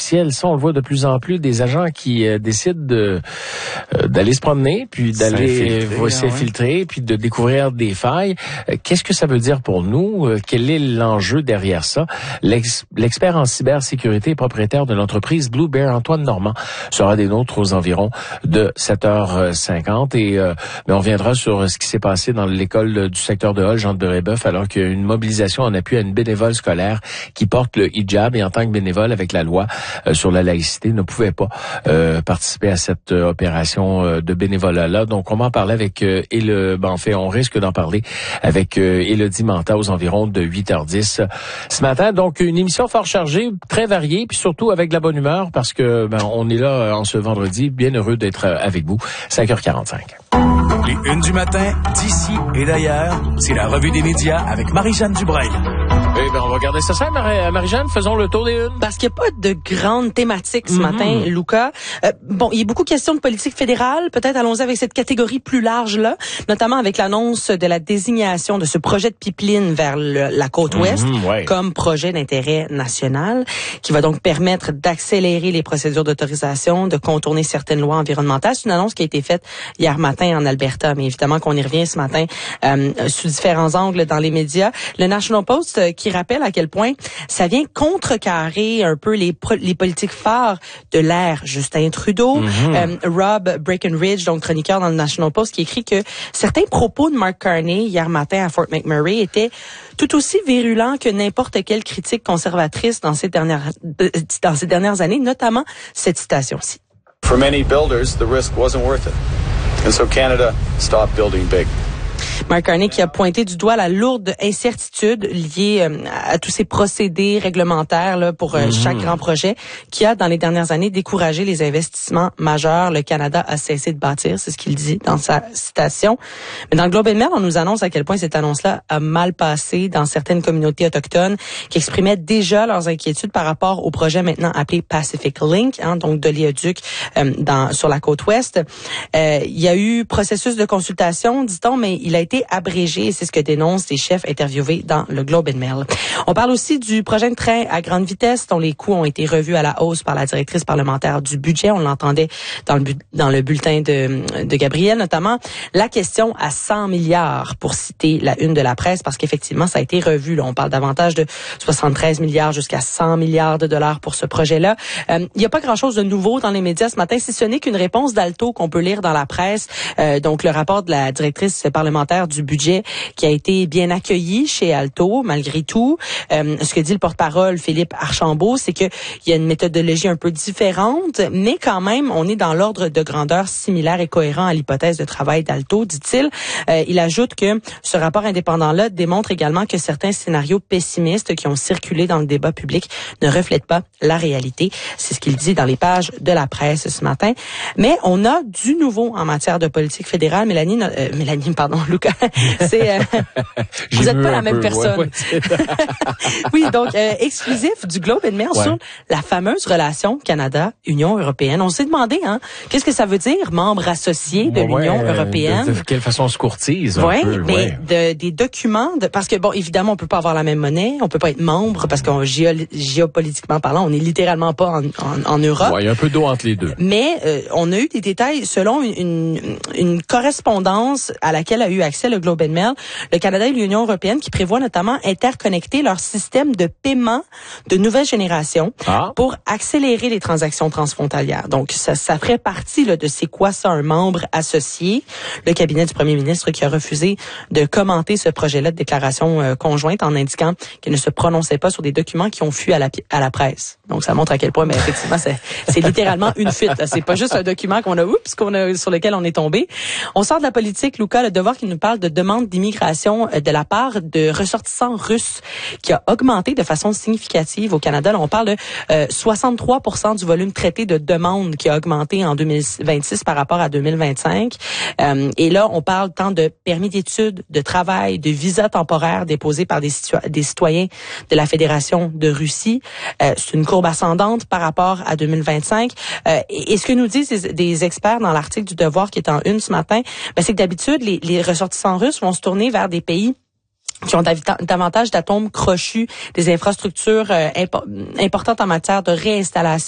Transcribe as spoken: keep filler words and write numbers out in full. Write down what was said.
ciel. Ça, on le voit de plus en plus, des agents qui euh, décident de euh, d'aller se promener, puis d'aller s'infiltrer, puis de découvrir des failles. Euh, qu'est-ce que ça veut dire pour nous? Euh, quel est l'enjeu derrière ça? L'ex- l'expert en cybersécurité et propriétaire de l'entreprise Blue Bear, Antoine Normand, sera des nôtres aux environs de sept heures cinquante. Et euh, mais on reviendra sur ce qui s'est passé dans l'école du secteur de Hall, Jean de Brébeuf, alors qu'il y a une mobilisation en appui à une bénévole scolaire qui porte le hijab et en tant que bénévole avec la loi euh, sur la laïcité ne pouvait pas euh, participer à cette euh, opération euh, de bénévolat-là. Donc, on va en parler avec euh, et le, ben, en fait, on risque d'en parler avec euh, Élodie Manta aux environs de huit heures dix ce matin. Donc, une émission fort chargée, très variée, puis surtout avec de la bonne humeur parce que ben, on est là en ce vendredi, bien heureux d'être avec vous. cinq heures quarante-cinq. Les Unes du matin, d'ici et d'ailleurs, c'est la revue des médias avec Marie-Jeanne Dubreuil. Eh bien, on va regarder ça, ça Marie- Marie-Jeanne, faisons le tour des unes. Parce qu'il n'y a pas de grande thématique ce mm-hmm. matin, Luca. Euh, bon, il y a beaucoup de questions de politique fédérale. Peut-être allons-y avec cette catégorie plus large-là, notamment avec l'annonce de la désignation de ce projet de pipeline vers le, la côte mm-hmm, ouest ouais. comme projet d'intérêt national, qui va donc permettre d'accélérer les procédures d'autorisation, de contourner certaines lois environnementales. C'est une annonce qui a été faite hier matin en Alberta, mais évidemment qu'on y revient ce matin euh, sous différents angles dans les médias. Le National Post euh, qui rappelle à quel point ça vient contrecarrer un peu les, les politiques phares de l'ère Justin Trudeau. Mm-hmm. Euh, Rob Breckenridge, donc chroniqueur dans le National Post, qui écrit que certains propos de Mark Carney hier matin à Fort McMurray étaient tout aussi virulents que n'importe quelle critique conservatrice dans ces dernières, dans ces dernières années, notamment cette citation-ci. For many builders, the risk wasn't worth it. And so Canada stopped building big. Mark Carney qui a pointé du doigt la lourde incertitude liée euh, à tous ces procédés réglementaires là, pour euh, mm-hmm. chaque grand projet qui a, dans les dernières années, découragé les investissements majeurs. Le Canada a cessé de bâtir, c'est ce qu'il dit dans sa citation. Mais dans le Globe and Mail, on nous annonce à quel point cette annonce-là a mal passé dans certaines communautés autochtones qui exprimaient déjà leurs inquiétudes par rapport au projet maintenant appelé Pacific Link, hein, donc d'oléoduc euh, dans sur la côte ouest. Euh, il y a eu processus de consultation, dit-on, mais il a été abrégé et c'est ce que dénoncent les chefs interviewés dans le Globe and Mail. On parle aussi du projet de train à grande vitesse dont les coûts ont été revus à la hausse par la directrice parlementaire du budget. On l'entendait dans le, dans le bulletin de, de Gabriel, notamment la question à cent milliards pour citer la une de la presse parce qu'effectivement, ça a été revu. Là, on parle davantage de soixante-treize milliards jusqu'à cent milliards de dollars pour ce projet-là. Euh, il n'y a pas grand-chose de nouveau dans les médias ce matin, si ce n'est qu'une réponse d'Alto qu'on peut lire dans la presse. Euh, donc, le rapport de la directrice parlementaire du budget qui a été bien accueilli chez Alto, malgré tout. Euh, ce que dit le porte-parole Philippe Archambault, c'est qu'il y a une méthodologie un peu différente, mais quand même, on est dans l'ordre de grandeur similaire et cohérent à l'hypothèse de travail d'Alto, dit-il. Euh, il ajoute que ce rapport indépendant-là démontre également que certains scénarios pessimistes qui ont circulé dans le débat public ne reflètent pas la réalité. C'est ce qu'il dit dans les pages de la presse ce matin. Mais on a du nouveau en matière de politique fédérale. Mélanie, euh, Mélanie, pardon, Lucas, c'est, euh, vous n'êtes pas la même peu, personne. Ouais, ouais. Oui, donc, euh, exclusif du Globe and Mail ouais. sur la fameuse relation Canada-Union européenne. On s'est demandé, hein, qu'est-ce que ça veut dire, membre associé de ouais, l'Union européenne? De, de quelle façon on se courtise un ouais, peu. Mais ouais, mais des documents, de, parce que, bon, évidemment, on peut pas avoir la même monnaie, on peut pas être membre, parce qu'on géo, géopolitiquement parlant, on est littéralement pas en, en, en Europe. Ouais, il y a un peu d'eau entre les deux. Mais euh, on a eu des détails selon une, une, une correspondance à laquelle a eu accès le Globe and Mail, le Canada et l'Union européenne qui prévoient notamment interconnecter leur système de paiement de nouvelle génération ah. pour accélérer les transactions transfrontalières. Donc, ça, ça ferait partie là, de c'est quoi ça, un membre associé. Le cabinet du premier ministre qui a refusé de commenter ce projet-là de déclaration euh, conjointe en indiquant qu'il ne se prononçait pas sur des documents qui ont fui à la, à la presse. Donc, ça montre à quel point, mais effectivement, c'est, c'est littéralement une fuite. Là. C'est pas juste un document qu'on a, oups, qu'on a, sur lequel on est tombé. On sort de la politique, Luca, le Devoir qui nous parle de demande d'immigration de la part de ressortissants russes qui a augmenté de façon significative au Canada. Là, on parle de euh, soixante-trois pour cent du volume traité de demandes qui a augmenté en deux mille vingt-six par rapport à deux mille vingt-cinq. Euh, et là, on parle tant de permis d'études, de travail, de visas temporaires déposés par des, situa- des citoyens de la Fédération de Russie. Euh, c'est une courbe ascendante par rapport à deux mille vingt-cinq. Euh, et, et ce que nous disent des, des experts dans l'article du Devoir qui est en une ce matin, ben, c'est que d'habitude, les, les ressortissants russes vont se tourner vers des pays qui ont davantage d'atomes crochus, des infrastructures euh, impo- importantes en matière de réinstallation